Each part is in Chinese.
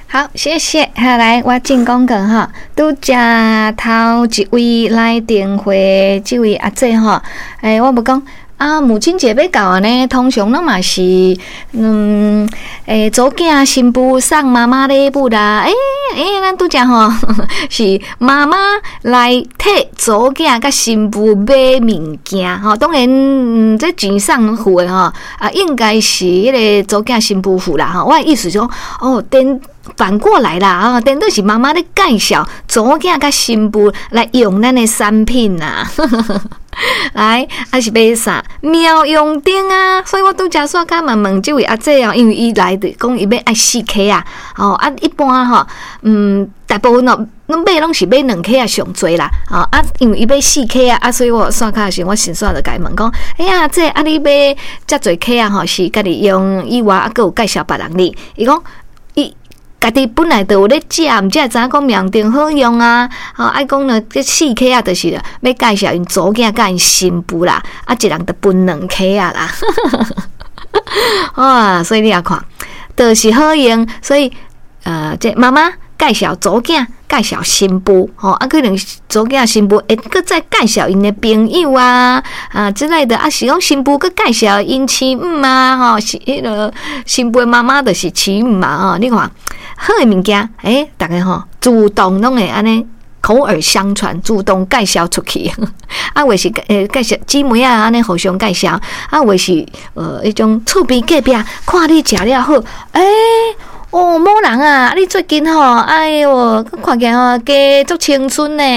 好，谢谢。好，来，我进广告哈。拄只头一位来电话，这位阿姐哈，我要讲啊，母亲节要到啊呢，通常拢嘛是，祖囝新妇送妈妈礼物啦。咱拄只吼是妈妈来替祖囝甲新妇买物件吼。当然，这钱送付的吼应该是迄个祖囝新妇付啦哈。我的意思说，反过来啦啊，等于是妈妈咧介绍祖囝甲新妇来用咱的产品啦。来，还是买啥妙用灯啊？所以我拄则煞甲问这位阿姐哦，因为伊来的讲伊要爱4K 啊，一般吼，大部分拢买拢是买2K 啊上侪啦，因为伊买4K 啊，所以我刷卡时我先刷就甲伊问讲，阿姐你买遮侪 K 啊吼，是家己用以外还有介绍别人哩？伊讲家己本来就有咧食，毋才会知影讲明灯好用啊！爱讲呢，这4K 啊，就是要介绍因祖囝甲因新妇啦，一人就分2K 啊啦！哇，所以你也看，就是好用。所以这妈妈介绍祖囝，介绍新妇，可能祖囝新妇会搁再介绍因的朋友啊之类的，是讲新妇搁介绍因妻母啊，是迄个新妇的妈妈就是妻母嘛，你看。好的物件，大家主动拢会安尼口耳相传，主动介绍出去。或是介绍姊妹啊，安尼互相介绍。或是迄种厝边隔壁看你食了好，某人啊，你最近哎哟，看起来加足青春呢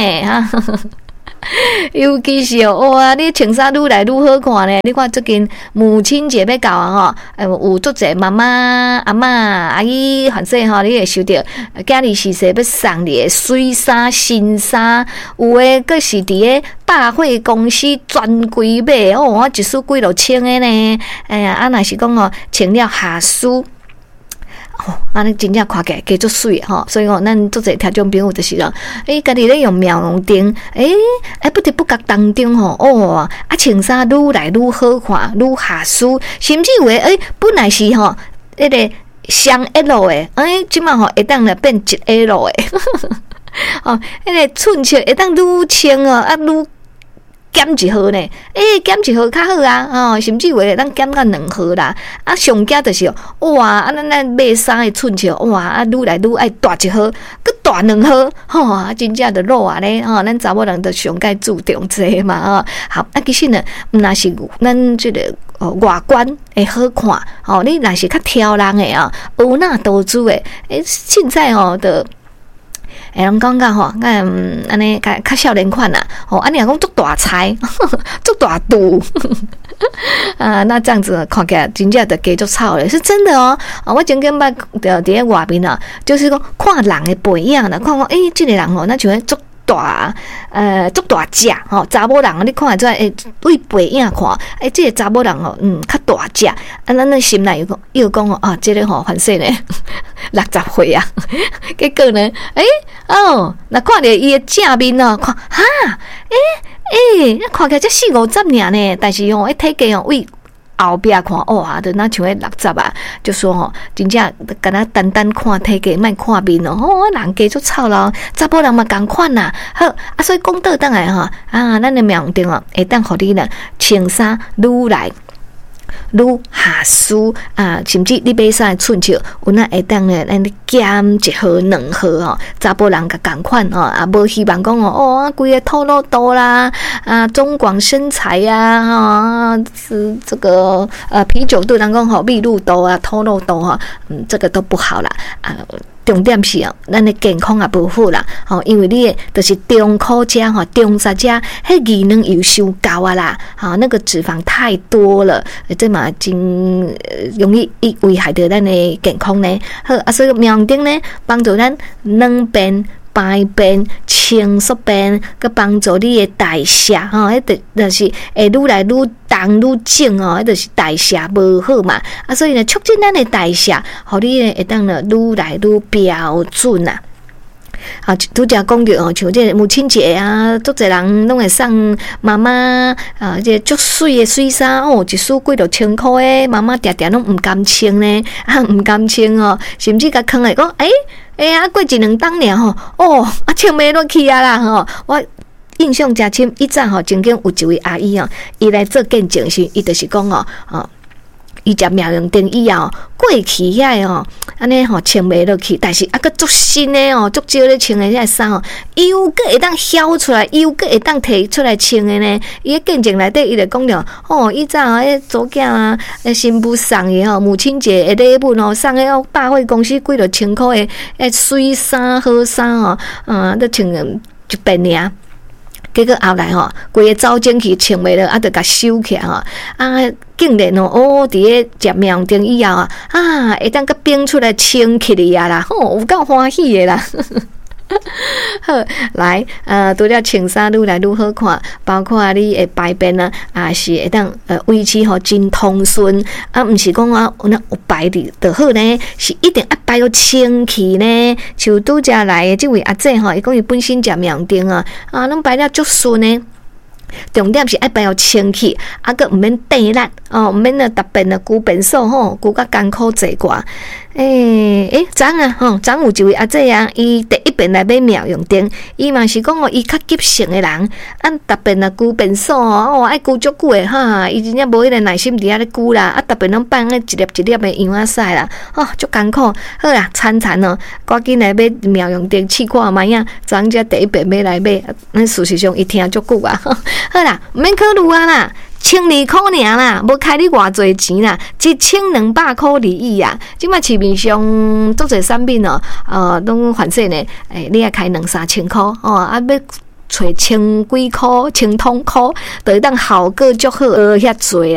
尤其是哇，你穿衫愈来愈好看咧！你看最近母亲节要到啊有足侪妈妈、阿嬷、阿姨，反正你会收到家里是说要送你的水衫、新衫，有诶，佫是伫咧百货公司专柜买我一束几落千诶呢！若是讲穿了下输。安尼真正看起来加足水吼，所以咱足侪听众朋友就是讲，家己咧用妙容灯，不得不觉当中穿衫愈来愈好看，愈下输，甚至有诶，本来是迄个双 L 诶，即满会当来变1L 诶，迄个寸尺会当愈轻愈减一号呢？减一号较好啊！甚至会咱减到2号啦。上加就是哇，咱买衫的寸尺哇，愈来愈爱大一号，佮大2号，真正就落啊咧！咱查某人就上该注重这嘛好，其实呢，若是咱这个外观会好看，你若是较挑人的有那投资的，现在的。人讲到安尼较少年款啦，安尼讲足大菜，足大肚，那这样子看起来真正就加足臭咧，是真的我前几摆伫咧外面就是讲看人的背影啦，看这个人那像足大足大只查某人你看会出来对背影看这个查某人较大只咱心内又讲这个很细呢60岁啊结果呢那看到伊的正面看看起来才40-50尔呢，但是体格为后壁看就那像60啊，就说真正敢若单看体格，莫看面人家足臭咯，查甫人嘛共款啦。好所以讲倒转来咱的妙用灯会当互你呢穿衫愈来愈下输甚至你买衫的寸尺，有那会当呢，咱减1号、2号查甫人甲共款无希望讲规个透露度啦中广身材呀是这个啤酒肚人讲密度度透露度这个都不好啦重点是咱的健康也不好啦因为你就是中苦吃中杂吃，迄机能又伤高啦那个脂肪太多了，这嘛真容易危害到咱的健康呢。好所以妙用灯呢，帮助咱软便、排便、清宿便，佮帮助你的代谢迄就是会愈来愈重愈重迄就是代谢无好嘛所以呢，促进咱的代谢，互你会当呢愈来愈标准啊。 啊，拄则讲着哦，像这母亲节啊，足侪人拢会送妈妈啊，这足水的水衫哦，一束几落千箍诶，妈妈定定拢毋甘穿呢，毋甘穿哦，甚至甲囥来讲，啊，过一两当尔吼，穿袂落去啊啦吼，我印象诚深，以前吼曾经有一位阿姨哦，伊来做见证时，伊就是讲伊食苗用灯以后，过去遐哦，安尼吼穿袂落去，但是啊，佮足新诶哦，足少咧穿诶遐衫哦，又佮会当挑出来，又佮会当摕出来穿诶呢。伊个见证内底，伊就讲着以前迄祖囝啊，新妇送诶吼，母亲节诶礼物哦，送诶百货公司几落千箍诶水衫好衫哦，都穿一遍尔。结果后来规个走进去穿袂落，就甲收起竟然伫咧食苗丁以后会当甲变出来穿起嚟啊啦，有够欢喜的啦。好，来，除了穿衫愈来愈好看，包括你会排便啊，也是会当维持真通顺毋是讲有排的就好呢，是一定要排到清气呢。像拄则来的这位阿姐伊讲伊本身食苗丁拢排了足顺呢。重点是爱排到清气，佮毋免地力毋免特别久便所久甲艰苦坐寡。昨有一位阿姐伊第一遍来买苗用灯，伊嘛是讲伊较急性的人，特别久便所爱久足久的伊真正无迄个耐心伫遐咧久啦，特别拢放一粒一粒的样仔晒啦，足艰苦。好啦，惨赶紧来买苗用灯试看卖啊！昨只第一遍买来买，事实上伊听足久啊。好啦，毋免考虑啊啦，1200块尔啦，无开你偌济钱啦，1200块而已啊！即摆市面上足侪产品拢反正呢，你也开2-3千块要找千几块、千通块，就会当效果足好，遐济